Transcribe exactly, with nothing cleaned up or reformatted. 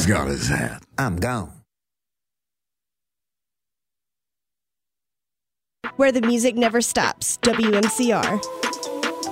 got his hat. I'm gone. Where the music never stops. W M C R.